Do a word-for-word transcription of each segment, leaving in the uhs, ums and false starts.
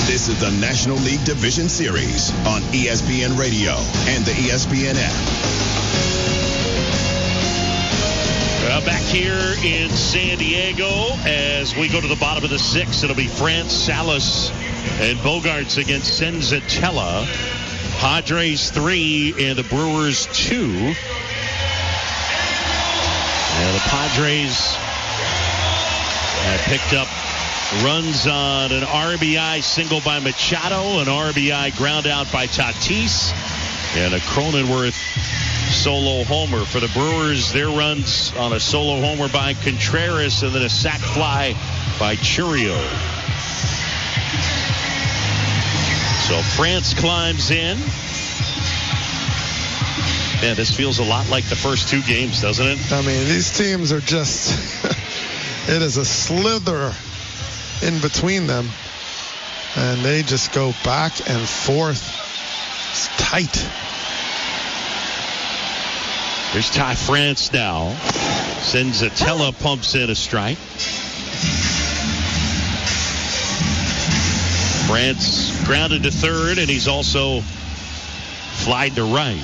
This is the National League Division Series on E S P N Radio and the E S P N app. Well, back here in San Diego as we go to the bottom of the sixth. It'll be France, Salas, and Bogaerts against Senzatella. Padres three and the Brewers two. And the Padres have picked up runs on an R B I single by Machado, an R B I ground out by Tatis, and a Cronenworth solo homer. For the Brewers, their runs on a solo homer by Contreras and then a sac fly by Churio. So France climbs in. Man, this feels a lot like the first two games, doesn't it? I mean, these teams are just, it is a slither in between them. And they just go back and forth. It's tight. Here's Ty France now. Senzatella pumps in a strike. France grounded to third, and he's also flied to right.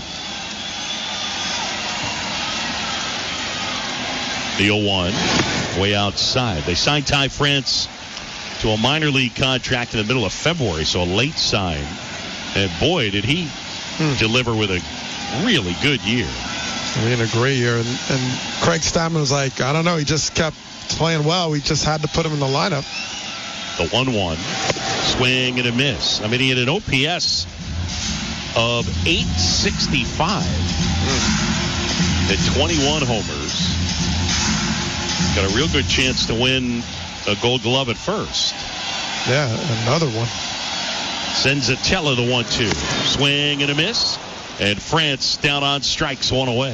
The oh one, way outside. They signed Ty France to a minor league contract in the middle of February, so a late sign. And boy, did he hmm. deliver with a really good year. I mean, a great year. And, and Craig Stammen was like, I don't know, he just kept playing well. We just had to put him in the lineup. The one one, swing and a miss. I mean, he had an O P S of eight sixty-five. Mm. At twenty-one homers. Got a real good chance to win a Gold Glove at first. Yeah, another one. Senzatella the one two. Swing and a miss. And France down on strikes, one away.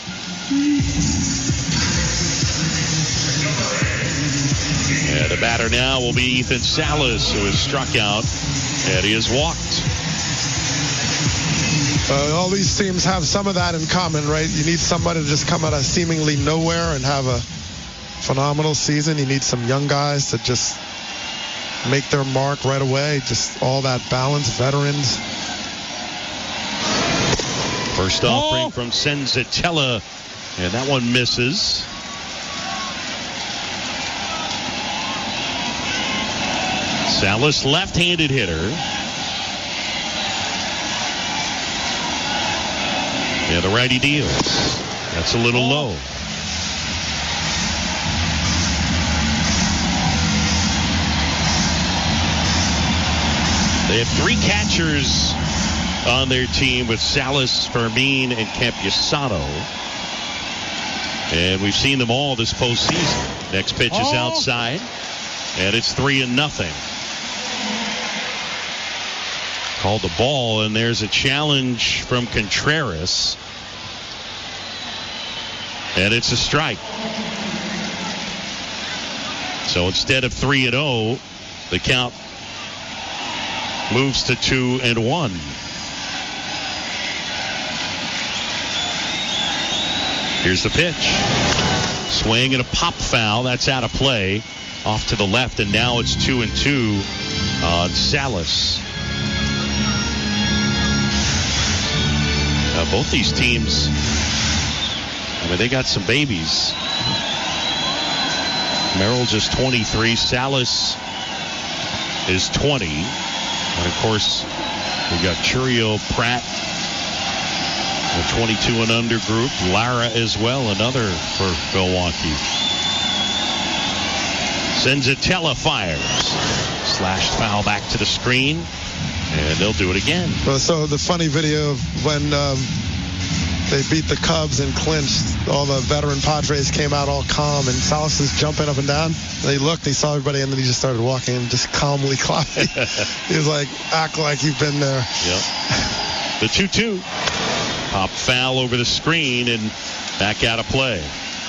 And the batter now will be Ethan Salas, who has struck out, and he has walked. Uh, all these teams have some of that in common, right? You need somebody to just come out of seemingly nowhere and have a phenomenal season. You need some young guys to just make their mark right away. Just all that balance, veterans. First offering oh. from Senzatella, and that one misses. Salas, left-handed hitter. Yeah, the righty deals. That's a little low. They have three catchers on their team with Salas, Fermin, and Campusano. And we've seen them all this postseason. Next pitch is oh. outside, and it's three and nothing. Called the ball, and there's a challenge from Contreras. And it's a strike. So instead of three and oh, the count moves to two and one. Here's the pitch. Swing and a pop foul. That's out of play. Off to the left, and now it's two and two on Salas. Uh, both these teams, I mean, they got some babies. Merrill just twenty-three. Salas is twenty. And, of course, we got Churio, Pratt, the twenty-two and under group. Lara as well, another for Milwaukee. Senzatella fires. Slashed foul back to the screen. And they'll do it again. Well, so the funny video of when um, they beat the Cubs and clinched, all the veteran Padres came out all calm, and Salas is jumping up and down. They looked, they saw everybody, and then he just started walking and just calmly clapping. He was like, act like you've been there. Yep. The two two. Pop foul over the screen and back out of play.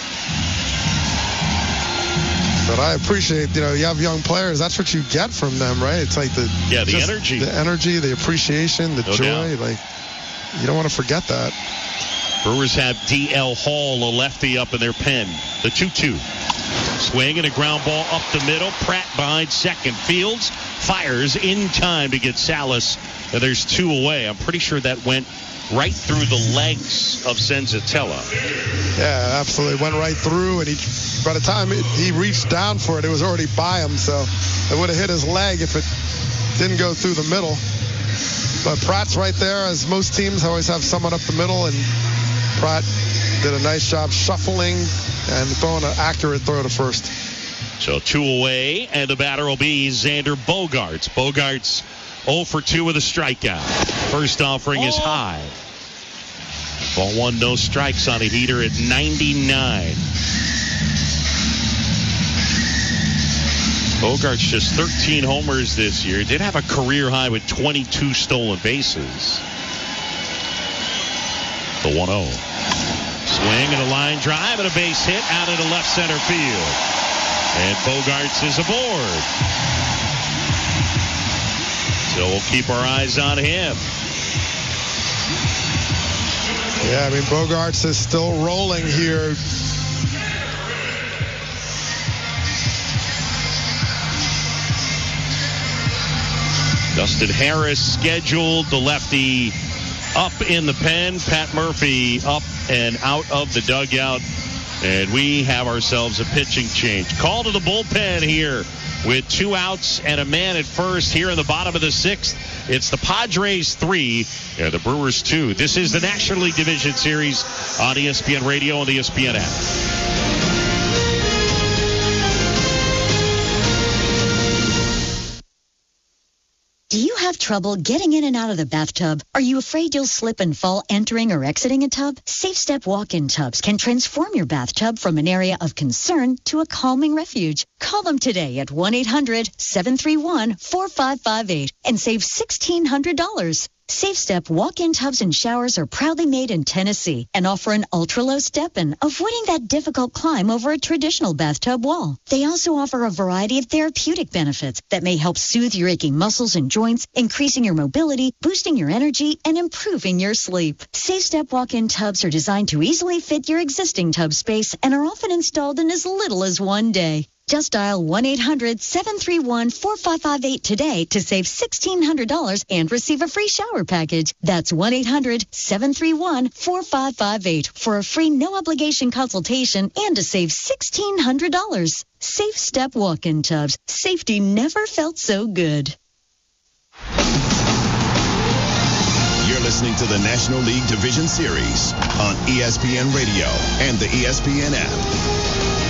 But I appreciate, you know, you have young players. That's what you get from them, right? It's like the yeah, the energy, the energy, the appreciation, the no joy. doubt. Like, you don't want to forget that. Brewers have D L Hall, a lefty, up in their pen. The two two. Swing and a ground ball up the middle. Pratt behind second. Fields fires in time to get Salas. And there's two away. I'm pretty sure that went right through the legs of Senzatella. Yeah, absolutely. Went right through, and he, by the time it, he reached down for it, it was already by him. So it would have hit his leg if it didn't go through the middle. But Pratt's right there, as most teams always have someone up the middle, and Pratt did a nice job shuffling and throwing an accurate throw to first. So two away, and the batter will be Xander Bogaerts. Bogaerts oh for two with a strikeout. First offering oh. is high. Ball one, no strikes on a heater at ninety-nine. Bogaerts just thirteen homers this year. Did have a career high with twenty-two stolen bases. The one oh. Swing and a line drive and a base hit out into left center field. And Bogaerts is aboard. So we'll keep our eyes on him. Yeah, I mean, Bogaerts is still rolling here. Dustin Harris scheduled, the lefty up in the pen. Pat Murphy up and out of the dugout. And we have ourselves a pitching change. Call to the bullpen here with two outs and a man at first here in the bottom of the sixth. It's the Padres three and the Brewers two. This is the National League Division Series on E S P N Radio and the E S P N app. Do you have trouble getting in and out of the bathtub? Are you afraid you'll slip and fall entering or exiting a tub? Safe Step walk-in tubs can transform your bathtub from an area of concern to a calming refuge. Call them today at one eight hundred seven three one four five five eight and save sixteen hundred dollars. Safe Step walk-in tubs and showers are proudly made in Tennessee and offer an ultra-low step-in, avoiding that difficult climb over a traditional bathtub wall. They also offer a variety of therapeutic benefits that may help soothe your aching muscles and joints, increasing your mobility, boosting your energy, and improving your sleep. Safe Step walk-in tubs are designed to easily fit your existing tub space and are often installed in as little as one day. Just dial one eight hundred seven three one four five five eight today to save sixteen hundred dollars and receive a free shower package. That's one eight hundred seven three one four five five eight for a free no-obligation consultation and to save sixteen hundred dollars. Safe Step walk-in tubs. Safety never felt so good. You're listening to the National League Division Series on E S P N Radio and the E S P N app.